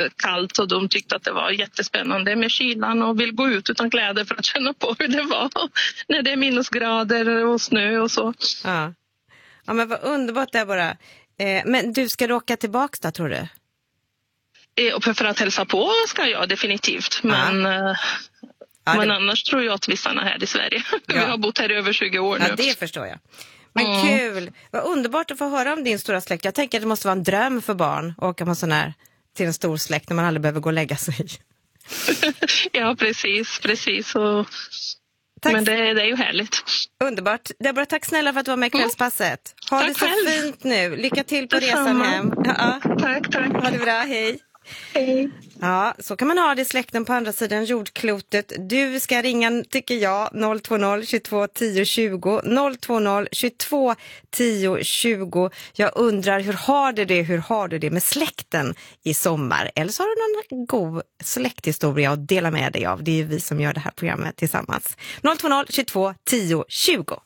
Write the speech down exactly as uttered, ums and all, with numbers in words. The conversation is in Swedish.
var kallt och de tyckte att det var jättespännande med kylan och vill gå ut utan kläder för att känna på hur det var när det är minusgrader och snö och så. Ja, ja men vad underbart det är bara. Eh, men du, ska du åka tillbaka då, tror du? Eh, och för att hälsa på ska jag definitivt, men... Ja. Eh, Ja, men det... annars tror jag att vi stannar här i Sverige. Ja. Vi har bott här i över tjugo år nu. Ja, det förstår jag. Men mm. kul. Vad underbart att få höra om din stora släkt. Jag tänker att det måste vara en dröm för barn att åka på sån här till en stor släkt när man aldrig behöver gå och lägga sig. Ja, precis. precis. Och... Men det, det är ju härligt. Underbart. Deborah, tack snälla för att du var med i Kvällspasset. Ha tack det så själv. fint nu. Lycka till på Detsamma. resan hem. Ja. Tack, tack. Ha det bra, hej. Hej. Ja, så kan man ha det i släkten på andra sidan jordklotet. Du ska ringa, tycker jag, noll två noll tjugotvå tio tjugo. noll två noll tjugotvå tio tjugo. Jag undrar, hur har du det? Hur har du det med släkten i sommar? Eller så har du någon god släkthistoria att dela med dig av. Det är ju vi som gör det här programmet tillsammans. noll två noll tjugotvå tio tjugo.